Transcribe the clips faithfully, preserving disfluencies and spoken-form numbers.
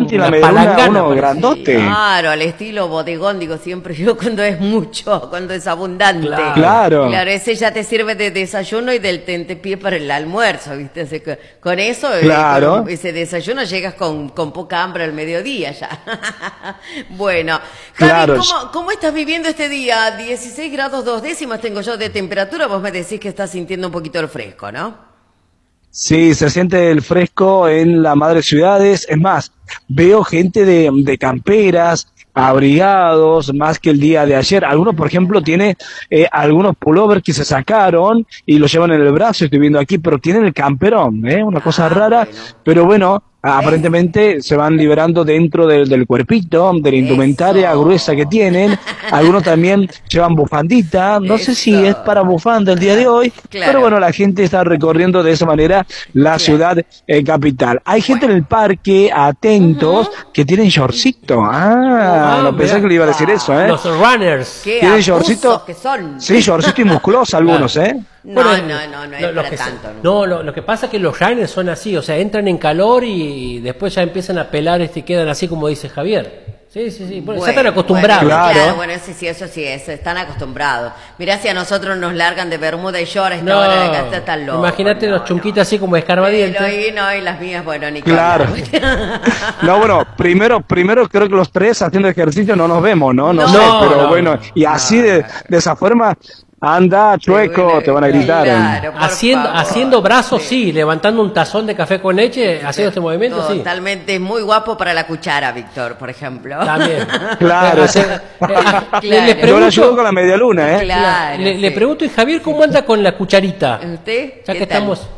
gigante y la medialuna uno grandote. Sí, claro, al estilo bodegón, digo siempre yo, cuando es mucho, cuando es abundante. Claro. Claro, claro ese ya te sirve de desayuno y del tentepié para el almuerzo, ¿viste? Así que con eso, claro. eh, con ese desayuno llegas con, con poca hambre al mediodía ya. Bueno, Javi, claro. ¿cómo, ¿cómo estás viviendo este día? dieciséis grados dos décimas tengo yo de temperatura, vos me decís que estás sintiendo un poquito el fresco, ¿no? Sí, se siente el fresco en la madre ciudades. Es más, veo gente de, de camperas, abrigados, más que el día de ayer. Algunos, por ejemplo, tiene eh, algunos pullovers que se sacaron y los llevan en el brazo, estoy viendo aquí, pero tienen el camperón, ¿eh? Una cosa Ah, rara, bueno. pero bueno, aparentemente se van liberando dentro del, del cuerpito, de la indumentaria Eso. gruesa que tienen. Algunos también llevan bufandita, no sé si es Eso. para bufanda el día de hoy, Claro. pero bueno, la gente está recorriendo de esa manera la Claro. ciudad eh, capital. Hay gente en el parque, atentos, que tienen shortcito. Ah, Ah, no pensé mirá. que le iba a decir eso, ¿eh? Los runners. Qué Tienen abusos shortcito. que son. Sí, shortcito y musculoso algunos, ¿eh? No, Bueno, no, no, no es lo- lo para que se- tanto. ¿no? No, lo, lo que pasa es que los runners son así, o sea, entran en calor y después ya empiezan a pelar este, y quedan así como dice Javier. Sí, sí, sí, bueno, ya están acostumbrados. Bueno, Claro. claro, bueno, sí, sí, eso sí, es, están acostumbrados. Mirá si a nosotros nos largan de bermuda y short a esta No, hora de acá está loco. imagínate no, los chunquitos así como escarbadientes. Pero y no, y las mías, bueno, ni que Claro. hablar. No, bueno, primero, primero creo que los tres haciendo ejercicio no nos vemos, ¿no? No, No, sé, pero no, bueno, no. y así de, de esa forma, anda, chueco, te van a gritar. ¿eh? Claro, por Haciendo, favor. haciendo brazos, sí. Levantando un tazón de café con leche, haciendo este movimiento, sí. Totalmente, es muy guapo para la cuchara, Víctor, por ejemplo. También. Claro, Eh, sí. eh, Claro. le, le Yo le pregunto, ayudo con la media luna, ¿eh? Claro, le, le sí. pregunto, ¿y Javier cómo anda con la cucharita? ¿Usted? Ya ¿Qué que tal? estamos...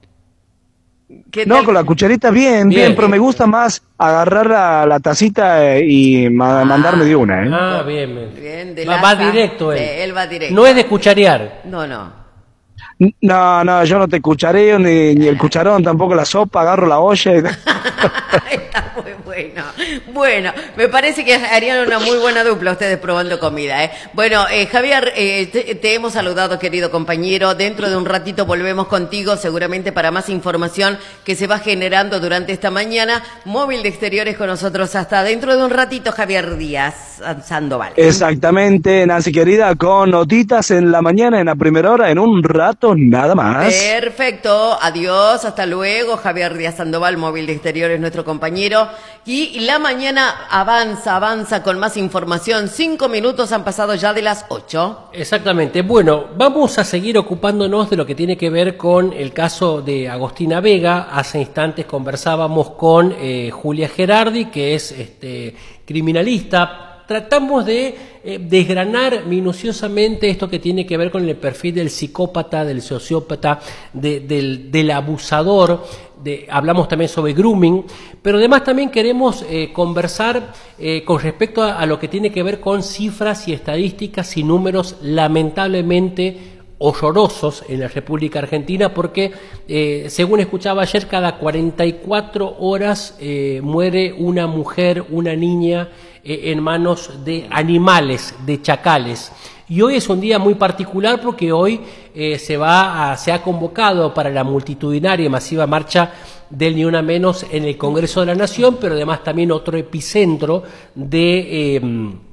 ¿Qué No, tal? con la cucharita bien, bien, Bien. pero me gusta más agarrar la, la tacita eh, y ma- mandarme de una, ¿eh? Ah, bien, bien. Bien, de va, va laza. directo él. Sí, él va directo. No es de cucharear. No, no. No, no, yo no te cuchareo, ni, ni el cucharón, tampoco la sopa, agarro la olla y... Está muy bueno. Bueno, me parece que harían una muy buena dupla ustedes probando comida, ¿eh? Bueno, eh, Javier, eh, te, te hemos saludado, querido compañero. Dentro de un ratito volvemos contigo, seguramente para más información que se va generando durante esta mañana. Móvil de Exteriores con nosotros hasta dentro de un ratito, Javier Díaz Sandoval. Exactamente, Nancy querida, con notitas en la mañana, en la primera hora, en un rato nada más. Perfecto, adiós, hasta luego. Javier Díaz Sandoval, Móvil de Exteriores, nuestro compañero. Y la mañana avanza, avanza con más información. Cinco minutos han pasado ya de las ocho. Exactamente. Bueno, vamos a seguir ocupándonos de lo que tiene que ver con el caso de Agostina Vega. Hace instantes conversábamos con eh, Julia Gerardi, que es este, criminalista. Tratamos de eh, desgranar minuciosamente esto que tiene que ver con el perfil del psicópata, del sociópata, de, del, del abusador. De, hablamos también sobre grooming, pero además también queremos eh, conversar eh, con respecto a, a lo que tiene que ver con cifras y estadísticas y números lamentablemente horrorosos en la República Argentina, porque eh, según escuchaba ayer, cada cuarenta y cuatro horas eh, muere una mujer, una niña eh, en manos de animales, de chacales. Y hoy es un día muy particular porque hoy eh, se va a, se ha convocado para la multitudinaria y masiva marcha del Ni Una Menos en el Congreso de la Nación, pero además también otro epicentro de eh,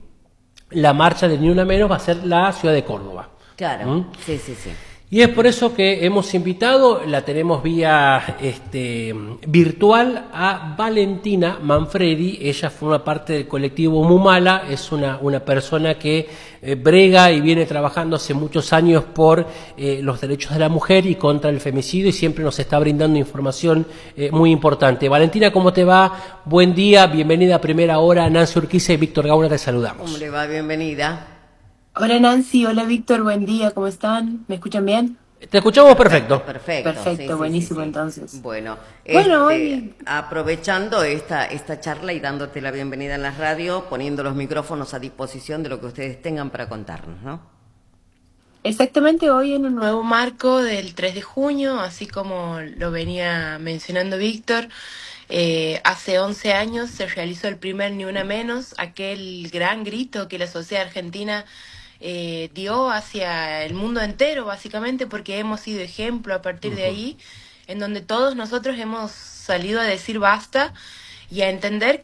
la marcha del Ni Una Menos va a ser la ciudad de Córdoba. Claro, ¿Mm? sí, sí, sí. Y es por eso que hemos invitado, la tenemos vía este, virtual, a Valentina Manfredi. Ella forma parte del colectivo Mumala, es una, una persona que eh, brega y viene trabajando hace muchos años por eh, los derechos de la mujer y contra el femicidio, y siempre nos está brindando información eh, muy importante. Valentina, ¿cómo te va? Buen día, bienvenida a Primera Hora. Nancy Urquiza y Víctor Gauna te saludamos. ¿Cómo le va? Bienvenida. Hola Nancy, hola Víctor, buen día, ¿cómo están? ¿Me escuchan bien? Te escuchamos perfecto. Perfecto. Perfecto, sí, sí, buenísimo, sí, sí. entonces. Bueno, Bueno, este, hoy- aprovechando esta, esta charla y dándote la bienvenida en la radio, poniendo los micrófonos a disposición de lo que ustedes tengan para contarnos, ¿no? Exactamente, hoy en un nuevo marco del tres de junio, así como lo venía mencionando Víctor, eh, hace once años se realizó el primer Ni Una Menos, aquel gran grito que la sociedad argentina eh, dio hacia el mundo entero, básicamente, porque hemos sido ejemplo a partir de ahí, en donde todos nosotros hemos salido a decir basta y a entender